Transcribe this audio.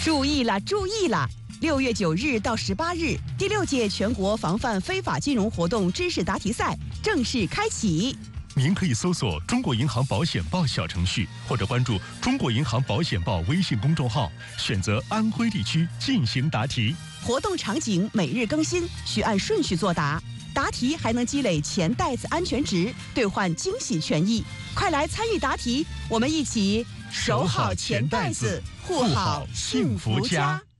注意了，注意了！6月9日到18日，第6届全国防范非法金融活动知识答题赛正式开启。 您可以搜索中国银行保险报小程序，或者关注中国银行保险报微信公众号，选择安徽地区进行答题。 活动场景每日更新，需按顺序作答。答题还能积累钱袋子安全值，兑换惊喜权益。快来参与答题，我们一起守好钱袋子，护好幸福家。